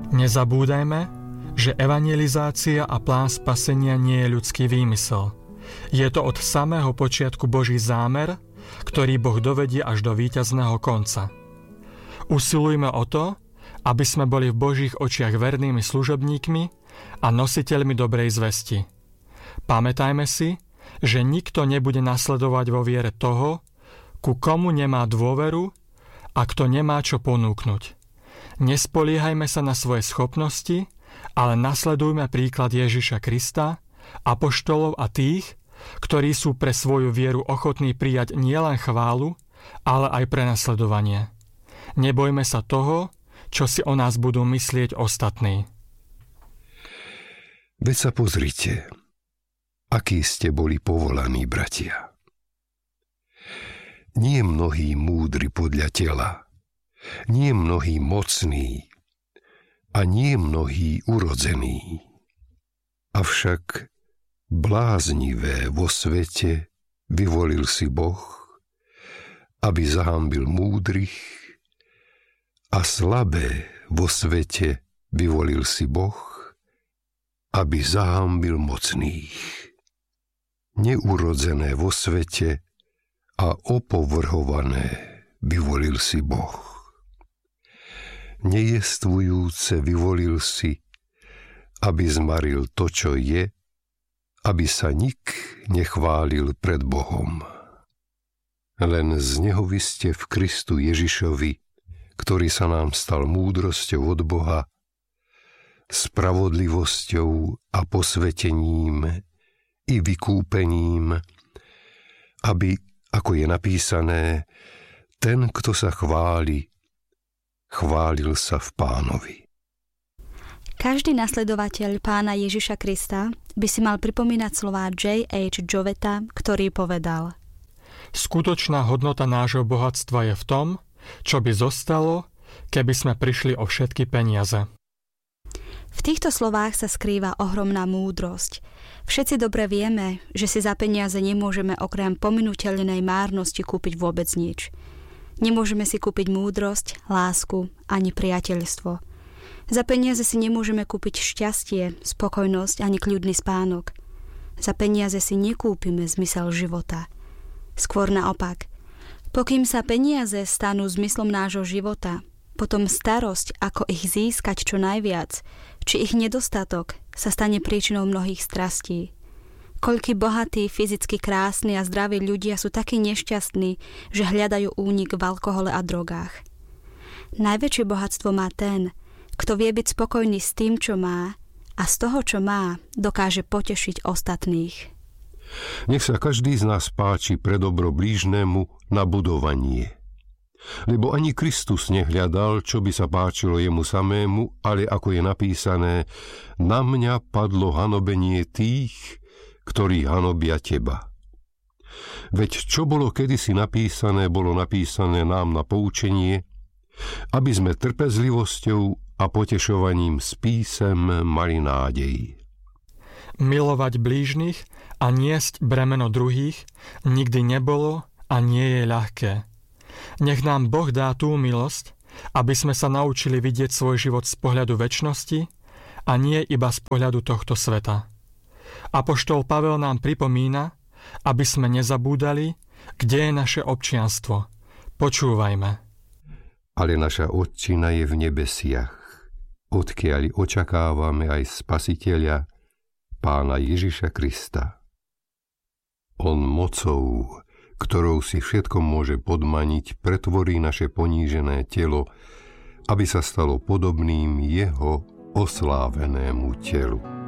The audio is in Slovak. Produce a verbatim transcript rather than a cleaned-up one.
Nezabúdajme, že evangelizácia a plán spasenia nie je ľudský výmysel. Je to od samého počiatku Boží zámer, ktorý Boh dovedie až do víťazného konca. Usilujme o to, aby sme boli v Božích očiach vernými služobníkmi a nositeľmi dobrej zvesti. Pamätajme si, že nikto nebude nasledovať vo viere toho, ku komu nemá dôveru a kto nemá čo ponúknuť. Nespoliehajme sa na svoje schopnosti, ale nasledujme príklad Ježiša Krista, apoštolov a tých, ktorí sú pre svoju vieru ochotní prijať nielen chválu, ale aj prenasledovanie. Nebojme sa toho, čo si o nás budú myslieť ostatní. Veď sa pozrite, akí ste boli povolaní, bratia. Nie mnohí múdri podľa tela, nie mnohí mocní a nie mnohí urodzení. Avšak bláznivé vo svete vyvolil si Boh, aby zahanbil múdrych, a slabé vo svete vyvolil si Boh, aby zahanbil mocných. Neurodzené vo svete a opovrhované vyvolil si Boh. Nejestvujúce vyvolil si, aby zmaril to, čo je, aby sa nik nechválil pred Bohom. Len z neho vy ste v Kristu Ježišovi, ktorý sa nám stal múdrosťou od Boha, spravodlivosťou a posvetením i vykúpením, aby, ako je napísané, ten, kto sa chváli, chválil sa v Pánovi. Každý nasledovateľ Pána Ježiša Krista by si mal pripomínať slová J H Joveta, ktorý povedal: Skutočná hodnota nášho bohatstva je v tom, čo by zostalo, keby sme prišli o všetky peniaze. V týchto slovách sa skrýva ohromná múdrosť. Všetci dobre vieme, že si za peniaze nemôžeme okrem pominuteľnej márnosti kúpiť vôbec nič. Nemôžeme si kúpiť múdrosť, lásku ani priateľstvo. Za peniaze si nemôžeme kúpiť šťastie, spokojnosť ani kľudný spánok. Za peniaze si nekúpime zmysel života. Skôr naopak. Pokým sa peniaze stanú zmyslom nášho života, potom starosť, ako ich získať čo najviac, či ich nedostatok, sa stane príčinou mnohých strastí. Koľkí bohatí, fyzicky krásni a zdraví ľudia sú takí nešťastní, že hľadajú únik v alkohole a drogách. Najväčšie bohatstvo má ten, kto vie byť spokojný s tým, čo má, a z toho, čo má, dokáže potešiť ostatných. Nech sa každý z nás páči pre dobro blížnemu na budovanie. Lebo ani Kristus nehľadal, čo by sa páčilo jemu samému, ale ako je napísané, na mňa padlo hanobenie tých, ktorí hanobia teba. Veď čo bolo kedysi napísané, bolo napísané nám na poučenie, aby sme trpezlivosťou a potešovaním z písem mali nádej. Milovať blížnych a niesť bremeno druhých nikdy nebolo a nie je ľahké. Nech nám Boh dá tú milosť, aby sme sa naučili vidieť svoj život z pohľadu večnosti a nie iba z pohľadu tohto sveta. Apoštol Pavel nám pripomína, aby sme nezabúdali, kde je naše občianstvo. Počúvajme. Ale naša Otčina je v nebesiach, odkiaľ očakávame aj Spasiteľa, Pána Ježiša Krista. On mocou, ktorou si všetko môže podmaniť, pretvorí naše ponížené telo, aby sa stalo podobným jeho oslávenému telu.